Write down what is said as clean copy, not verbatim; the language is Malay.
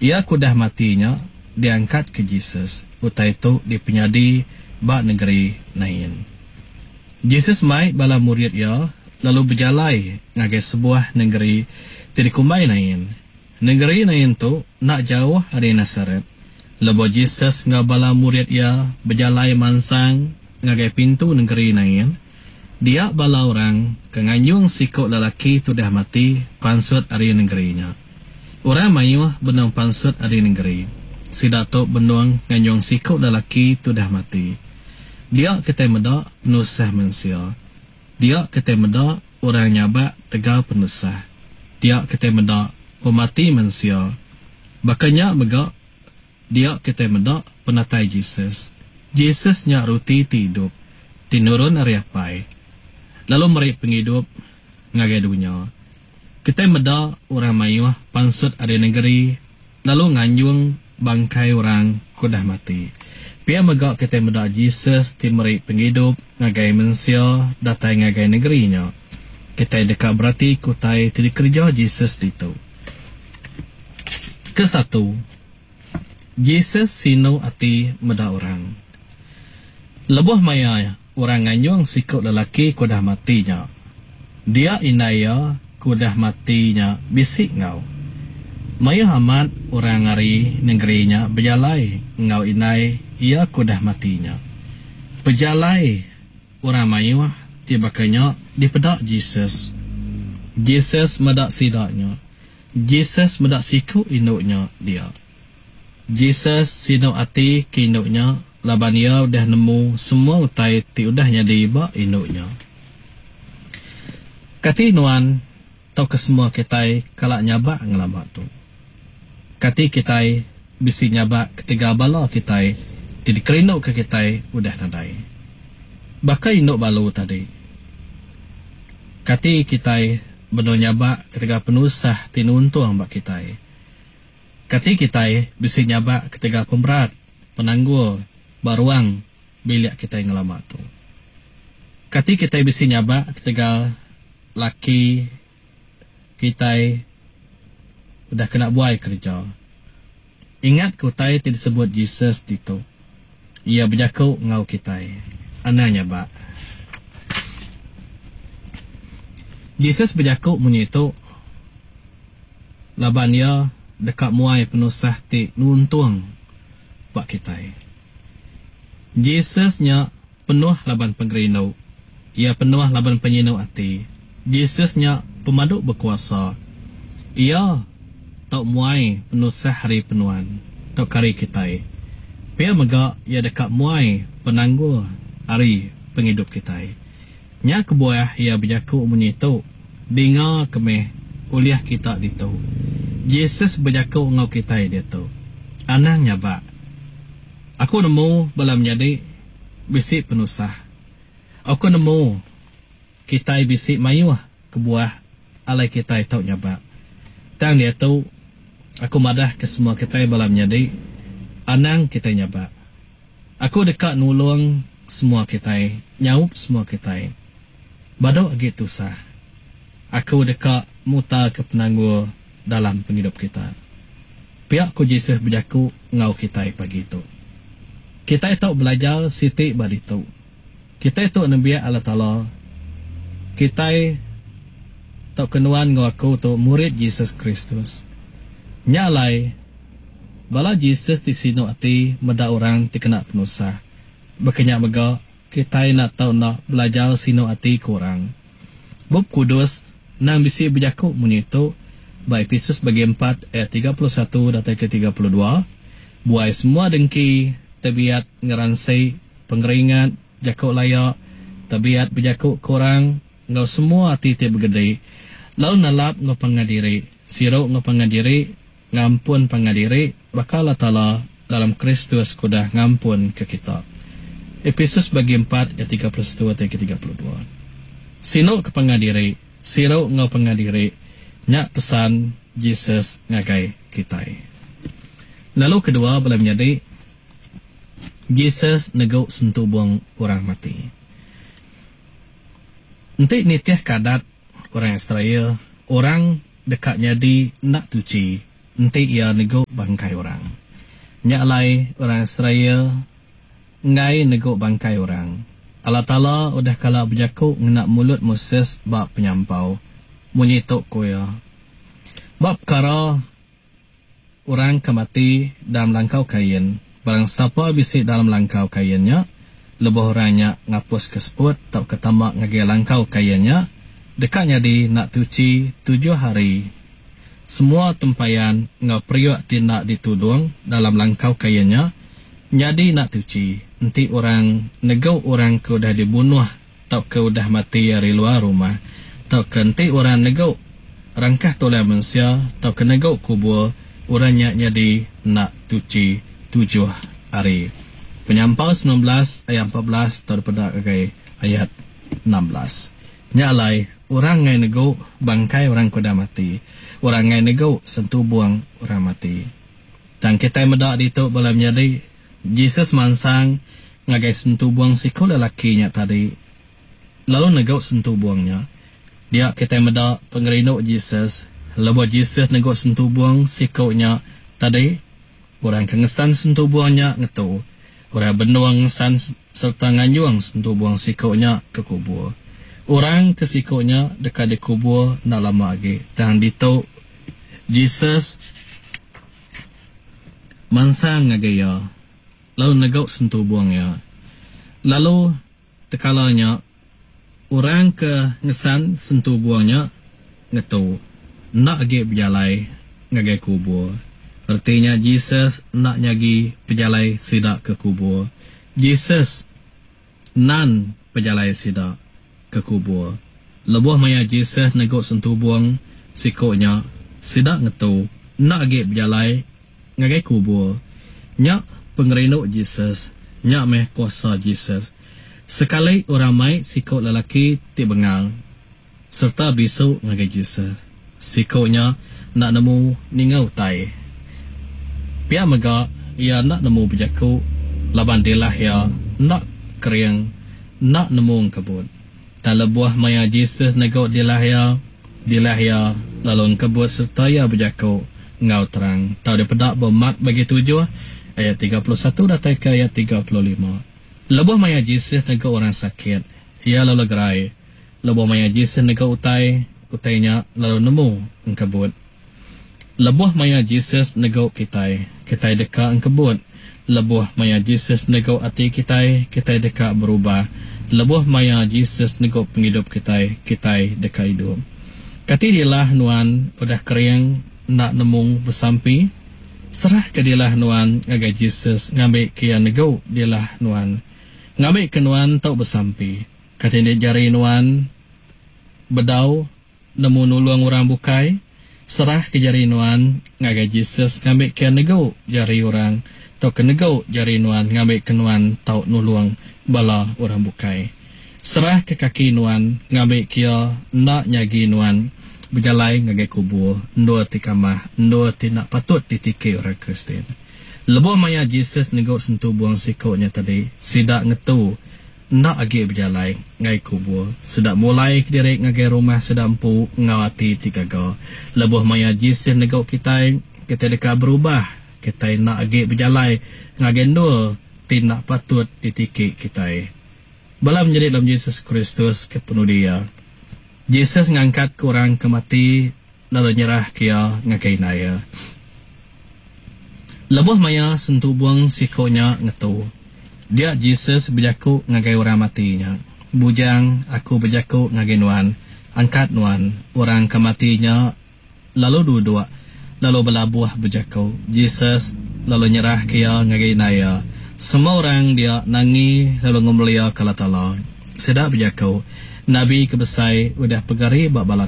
Ia kudah matinya diangkat ke Jesus. Utai itu dipenyadi bak negeri lain. Jesus mai bala murid ia lalu berjalai ngagai sebuah negeri tirikumbai lain. Negeri lain tu nak jauh dari Nazaret. Lebo Jesus ngabala murid ia berjalai mansang ngagai pintu negeri lain. Dia bala orang kenganyung sikok lelaki tu dah mati pansut dari negerinya. Orang mayuh benang pansut dari negeri. Sidato benang nganyung sikok lelaki tu dah mati. Dia kata medak penusah manusia. Dia kata medak orang nyabak tegal penusah. Dia kata medak pemati manusia. Bakanya megak dia kata medak penatai Jesus. Jesus nyak ruti tidup. Tinurun ari apai. Lalu mereka penghidup ngagai dunia. Kita medak orang mayuh pansut ada negeri. Lalu nganjung bangkai orang kudah mati. Pia megak kita medak Jesus ti mereka penghidup ngagai manusia datai ngagai negerinya. Kita dekat berarti kutai ti kerja Jesus itu. Kesatu, Jesus sino ati medak orang. Lebuh maya orang nganyung sikut lelaki kudah matinya. Dia inaya kudah matinya bisik ngau. Maya amat orang ngari negerinya berjalai ngau inai ia kudah matinya. Berjalai orang mayuh tibakanya dipedak Jesus. Jesus medak sidaknya. Jesus medak sikut induknya dia. Jesus sino ati kinduknya. Laban ia udah nemu semua utai ti udah nyadi bak induknya. Kati nuan tau ke semua kitai kalak nyabak ngelamak tu. Kati kitai bisi nyabak ketiga bala kitai ti dikerinduk ke kitai udah nadai. Bakai induk balu tadi. Kati kitai beno nyabak ketiga penusah ti nuntung bak kitai. Kati kitai bisi nyabak ketiga pemberat, penangguh, baruang bilik kita yang lama tu. Kati kita bisi nyabak ketika laki kita udah kena buai kerja. Ingat kutai tidak disebut Jesus itu. Ia berjakau ngau kita. Ana nyabak. Jesus berjakau bunyi itu. Laban ia dekat muai penusah ti nuntung buat kita. Jesusnya penuh laban penggerinau. Ia penuh laban penyinau hati. Jesusnya pemaduk berkuasa. Ia tak muai penusah hari penuan. Tak kari kita. Pia megak ia dekat muai penangguh hari penghidup kita. Nya kebuah ia berjaku menyitu. Dengar kemeh uliah kita ditu. Jesus berjaku ngau kita dia tu. Anang nyabak. Aku nemu bala menjadi bisik penusah. Aku nemu kita bisik mayuh kebuah alai kita tau nyabak. Tang dia tu aku madah ke semua kita bala menjadi anang kita nyabak. Aku dekat nulung semua kita, nyaup semua kita. Badok gitu sah. Aku dekat muta ke penangguh dalam penghidup kita. Pihak ku Jesus berjaku ngau kita pagi itu. Kita itu belajar siti baditu. Kita itu Nabi Allah Ta'ala. Kita itu kenuan ngaku tu murid Yesus Kristus. Nyalai, bala Jesus di sini ati meda orang ti kena penusah. Berkenyak mega, kita nak tahu nak belajar sino ati kurang. Bub kudus, nang bisi berjaku munitu, baik Efesus bagi 4 ayat 31 dan ke 32. Buai semua dengki, tabiat ngeransai, pengeringat, jakuk layak, tabiat berjakuk kurang, ngau semua hati tiap bergedai. Lalu nalap ngau pengadiri, siruk ngau pengadiri, ngampun pengadiri, bakal Allah Ta'ala dalam Kristus kudah ngampun ke kita. Efesus bagi 4 ayat 31 ke 32. Sino ke pengadiri, siruk ngau pengadiri, nyak pesan Jesus ngagai kita. Lalu kedua boleh menjadi Jesus neguk sentuh buang orang mati. Nanti nitiah kadat orang Israel, orang dekatnya di nak tuci nanti ia nego bangkai orang. Nyak lai orang Israel ngai nego bangkai orang. Allah Ta'ala udah kala berjaku ngenak mulut Moses bab penyampau. Munyitok kuya. Bab kara orang kemati dalam langkau kain. Barang siapa bisik dalam langkau kainnya, lebih orangnya ngapus keseput tak ketamak ngagi langkau kainnya, dekatnya di nak tuci 7 hari. Semua tempayan ngau periuk tindak ditudung dalam langkau kainnya, jadi nak tuci. Nanti orang negau orang ke udah dibunuh, tak ke udah mati dari luar rumah, tak ke nanti orang negau rangkah toleh manusia, tak ke negau kubur, orangnya jadi nak tuci 7 hari. Penyampau 19 ayat 14 daripada ayat 16. Nyalai orang ngai nego bangkai orang kuda mati. Orang ngai nego sentuh buang orang mati. Dan kita medak dituk boleh menjadi Jesus mansang ngagai sentuh buang sikul lelakinya tadi. Lalu nego sentuh buangnya. Dia kita medak pengerino Jesus. Lalu Jesus nego sentuh buang sikulnya tadi. Orang kengesan sentuh buangnya ngetu. Orang benuang san serta nganyuang sentuh buang sikulnya ke kubur. Orang ke sikulnya dekat di kubur nak lama lagi. Dan dituk Jesus mansang ngagaya. Lalu negau sentuh buangnya. Lalu tekalanya orang ke ngesan sentuh buangnya ngetu. Nak lagi berjalai ngagai kubur. Artinya Jesus nak nyagi pejalai sidak ke kubur. Jesus nan pejalai sidak ke kubur. Lebuh maya Jesus negok sentuh buang sikoknya sidak ngetu nak agi pejalai ngagai kubur. Nyak pengerino Jesus, nyak meh kuasa Jesus. Sekali orang mai sikok lelaki ti bengal serta bisu ngagai Jesus. Sikoknya nak nemu ningau tai. Pihak mega ia nak nemu berjaku laban dilah ya nak kering nak nemu kebut. Tak lebuah maya Jesus nego dilah ya lalu kebut serta ya berjaku ngau terang. Tahu dia pedak bermat bagi 7 ayat 31 datang ke ayat 35. Lebuah maya Jesus nego orang sakit. Ia lalu gerai. Lebuah maya Jesus nego utainya lalu nemu kebut. Lebuh maya Jesus nego kitai deka angkebut. Lebuh maya Jesus nego ati kitai deka berubah. Lebuh maya Jesus nego penghidup kitai deka hidup. Kati dilah nuan udah kering nak nemung bersampi. Serah ke dilah nuan ngagai Jesus ngambil kia nego dilah nuan. Ngambil ke nuan tau bersampi. Kati dia jari nuan bedau nemu nuluang orang bukai. Serah ke jari nuan ngagai Jesus ngambil ke nego jari orang tau ke nego jari nuan ngambil ke nuan tau nuluang bala orang bukai. Serah ke kaki nuan ngambil kia nak nyagi nuan berjalai ngagai kubur ndua ti kamah ndua ti nak patut ditiki orang Kristen. Lebuh maya Jesus nego sentuh buang sikoknya tadi sidak ngetu nak agi berjalai ngai kubur. Sedak mulai kedirik ngagai rumah sedampu ngawati 3 ga. Lebuh maya Jesus nego kita dekat berubah. Kita nak agi berjalai ngagai ndul tidak patut ditiki kita. Bala menjadi dalam Yesus Kristus kepenuh dia. Jesus ngangkat kurang ke mati lalu nyerah kia ngagai naya. Lebuh maya sentuh buang sikoknya ngetu. Dia Jesus berjaku ngagai orang matinya. Bujang aku berjaku ngagai nuan. Angkat nuan orang kematinya. Lalu dua lalu belabuah berjaku. Jesus lalu nyerah kia ngagai naya. Semua orang dia nangi lalu ngumlia kala tala. Sedap berjaku. Nabi kebesai udah pegari bak balak.